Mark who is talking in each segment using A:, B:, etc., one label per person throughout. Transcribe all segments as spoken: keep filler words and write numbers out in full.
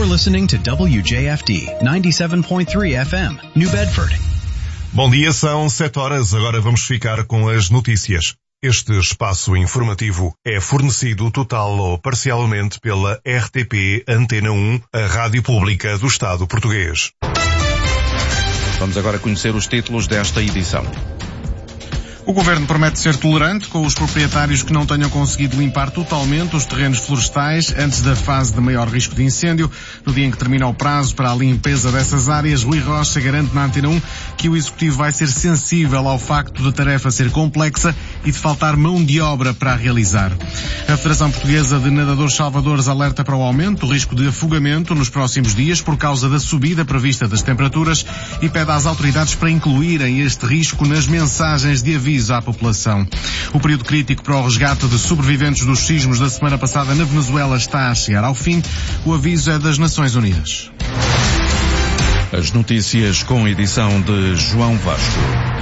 A: You're listening to W J F D ninety-seven point three F M, New Bedford.
B: Bom dia, são sete horas. Agora vamos ficar com as notícias. Este espaço informativo é fornecido total ou parcialmente pela R T P Antena um, a rádio pública do Estado português.
C: Vamos agora conhecer os títulos desta edição.
D: O Governo promete ser tolerante com os proprietários que não tenham conseguido limpar totalmente os terrenos florestais antes da fase de maior risco de incêndio. No dia em que termina o prazo para a limpeza dessas áreas, Rui Rocha garante na Antena um que o Executivo vai ser sensível ao facto da tarefa ser complexa e de faltar mão de obra para a realizar. A Federação Portuguesa de Nadadores Salvadores alerta para o aumento do risco de afogamento nos próximos dias por causa da subida prevista das temperaturas e pede às autoridades para incluírem este risco nas mensagens de aviso à população. O período crítico para o resgate de sobreviventes dos sismos da semana passada na Venezuela está a chegar ao fim. O aviso é das Nações Unidas.
C: As notícias com edição de João Vasco.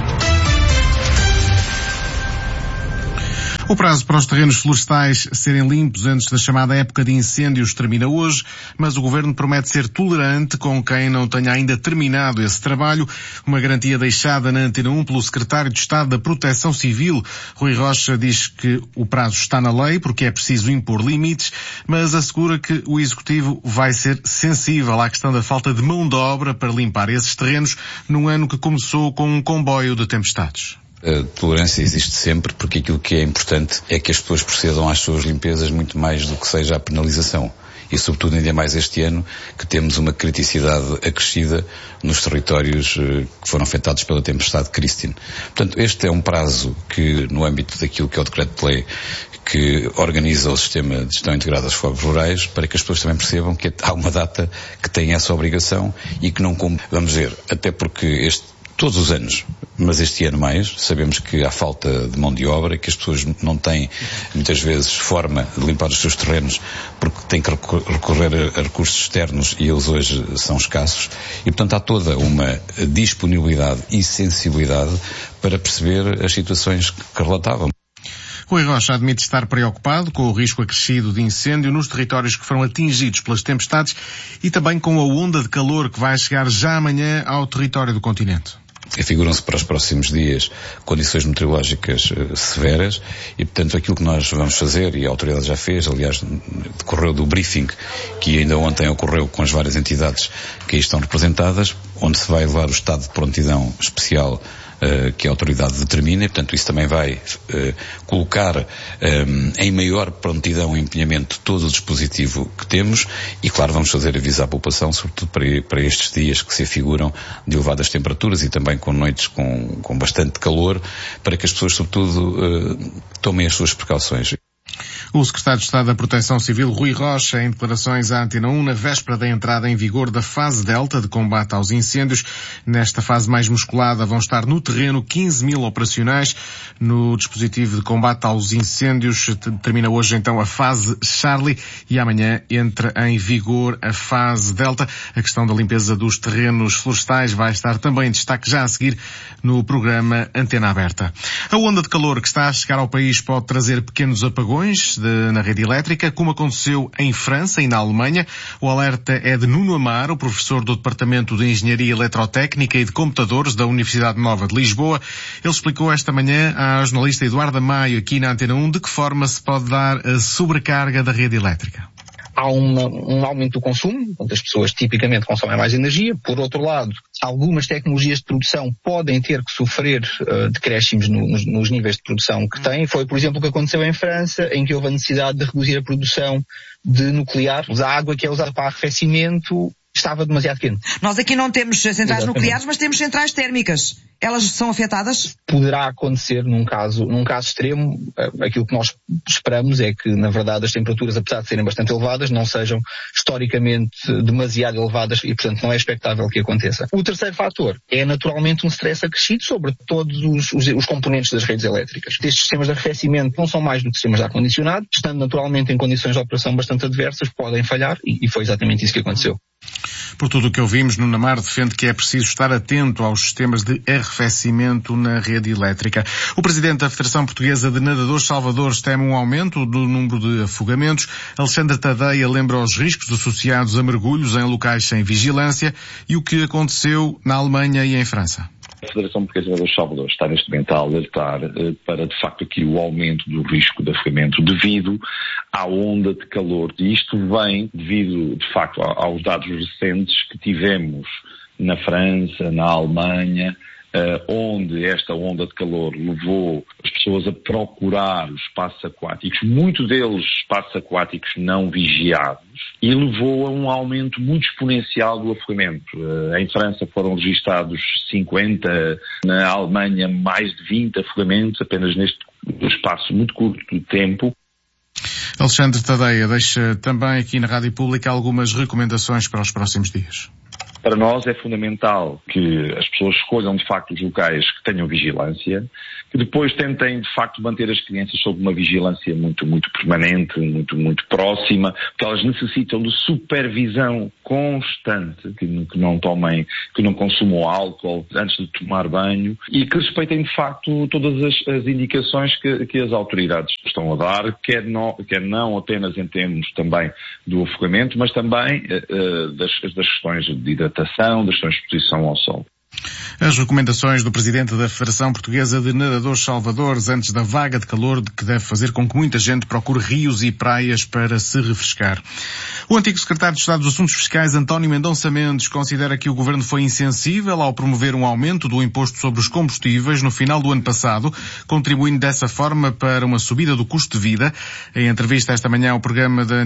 D: O prazo para os terrenos florestais serem limpos antes da chamada época de incêndios termina hoje, mas o Governo promete ser tolerante com quem não tenha ainda terminado esse trabalho, uma garantia deixada na Antena um pelo Secretário de Estado da Proteção Civil. Rui Rocha diz que o prazo está na lei porque é preciso impor limites, mas assegura que o Executivo vai ser sensível à questão da falta de mão de obra para limpar esses terrenos num ano que começou com um comboio de tempestades.
E: A tolerância existe sempre, porque aquilo que é importante é que as pessoas procedam às suas limpezas muito mais do que seja a penalização. E sobretudo ainda mais este ano, que temos uma criticidade acrescida nos territórios que foram afetados pela tempestade Christine. Portanto, este é um prazo que, no âmbito daquilo que é o decreto de lei que organiza o sistema de gestão integrada dos fogos rurais, para que as pessoas também percebam que há uma data que tem essa obrigação e que não... Vamos ver, até porque este todos os anos, mas este ano mais, sabemos que há falta de mão de obra, que as pessoas não têm, muitas vezes, forma de limpar os seus terrenos, porque têm que recorrer a recursos externos e eles hoje são escassos. E, portanto, há toda uma disponibilidade e sensibilidade para perceber as situações que relatavam.
D: Rui Rocha admite estar preocupado com o risco acrescido de incêndio nos territórios que foram atingidos pelas tempestades e também com a onda de calor que vai chegar já amanhã ao território do continente.
E: Figuram-se para os próximos dias condições meteorológicas uh, severas e, portanto, aquilo que nós vamos fazer, e a autoridade já fez, aliás, decorreu do briefing que ainda ontem ocorreu com as várias entidades que aí estão representadas, onde se vai levar o estado de prontidão especial Uh, que a autoridade determina, e, portanto, isso também vai uh, colocar um, em maior prontidão e empenhamento todo o dispositivo que temos e, claro, vamos fazer aviso à população, sobretudo para, para estes dias que se afiguram de elevadas temperaturas e também com noites com, com bastante calor, para que as pessoas, sobretudo, uh, tomem as suas precauções.
D: O Secretário de Estado da Proteção Civil, Rui Rocha, em declarações à Antena um, na véspera da entrada em vigor da fase Delta de combate aos incêndios. Nesta fase mais musculada vão estar no terreno quinze mil operacionais. No dispositivo de combate aos incêndios termina hoje então a fase Charlie e amanhã entra em vigor a fase Delta. A questão da limpeza dos terrenos florestais vai estar também em destaque já a seguir no programa Antena Aberta. A onda de calor que está a chegar ao país pode trazer pequenos apagões de, na rede elétrica, como aconteceu em França e na Alemanha. O alerta é de Nuno Amaro, professor do Departamento de Engenharia Eletrotécnica e de Computadores da Universidade Nova de Lisboa. Ele explicou esta manhã à jornalista Eduarda Maio, aqui na Antena um, de que forma se pode dar a sobrecarga da rede elétrica.
F: Há uma, um aumento do consumo, onde as pessoas tipicamente consomem mais energia. Por outro lado, algumas tecnologias de produção podem ter que sofrer uh, decréscimos no, nos, nos níveis de produção que têm. Foi, por exemplo, o que aconteceu em França, em que houve a necessidade de reduzir a produção de nuclear. A água que é usada para arrefecimento estava demasiado quente.
G: Nós aqui não temos centrais Exatamente. nucleares, mas temos centrais térmicas. Elas são afetadas?
F: Poderá acontecer num caso, num caso extremo. Aquilo que nós esperamos é que, na verdade, as temperaturas, apesar de serem bastante elevadas, não sejam historicamente demasiado elevadas e, portanto, não é expectável que aconteça. O terceiro fator é, naturalmente, um stress acrescido sobre todos os, os, os componentes das redes elétricas. Estes sistemas de arrefecimento não são mais do que sistemas de ar-condicionado, estando naturalmente em condições de operação bastante adversas, podem falhar e, e foi exatamente isso que aconteceu.
D: Por tudo o que ouvimos, Nuno Amar defende que é preciso estar atento aos sistemas de arrefecimento na rede elétrica. O presidente da Federação Portuguesa de Nadadores Salvadores teme um aumento do número de afogamentos. Alexandre Tadeia lembra os riscos associados a mergulhos em locais sem vigilância e o que aconteceu na Alemanha e em França.
H: A Federação Portuguesa de Nadadores Salvadores está neste momento a alertar eh, para, de facto, aqui o aumento do risco de afogamento devido à onda de calor. E isto vem devido, de facto, aos dados recentes que tivemos na França, na Alemanha, Uh, onde esta onda de calor levou as pessoas a procurar os espaços aquáticos, muitos deles espaços aquáticos não vigiados, e levou a um aumento muito exponencial do afogamento. Uh, em França foram registados cinquenta, na Alemanha mais de vinte afogamentos apenas neste espaço muito curto de tempo.
D: Alexandre Tadeia deixa também aqui na Rádio Pública algumas recomendações para os próximos dias.
H: Para nós é fundamental que as pessoas escolham, de facto, os locais que tenham vigilância, que depois tentem, de facto, manter as crianças sob uma vigilância muito, muito permanente, muito, muito próxima, porque elas necessitam de supervisão constante, que, que não tomem, que não consumam álcool antes de tomar banho e que respeitem, de facto, todas as, as indicações que, que as autoridades estão a dar, quer não, quer não apenas em termos também do afogamento, mas também uh, das, das questões de hidratação, das questões de exposição ao sol.
D: As recomendações do presidente da Federação Portuguesa de Nadadores Salvadores antes da vaga de calor que deve fazer com que muita gente procure rios e praias para se refrescar. O antigo secretário de Estado dos Assuntos Fiscais, António Mendonça Mendes, considera que o governo foi insensível ao promover um aumento do imposto sobre os combustíveis no final do ano passado, contribuindo dessa forma para uma subida do custo de vida. Em entrevista esta manhã ao programa da